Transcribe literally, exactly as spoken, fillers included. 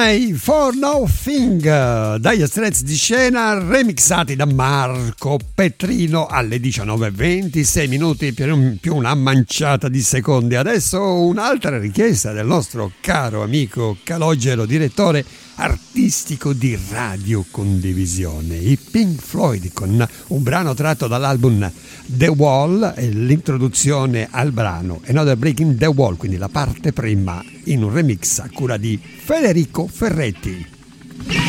For Nothing dagli Strezzi di Scena, remixati da Marco Petrino alle diciannove e venti, sei minuti più, più una manciata di secondi. Adesso un'altra richiesta del nostro caro amico Calogero, direttore artistico di Radio Condivisione, i Pink Floyd, con un brano tratto dall'album The Wall e l'introduzione al brano Another Breaking the Wall, quindi la parte prima in un remix a cura di Federico Ferretti.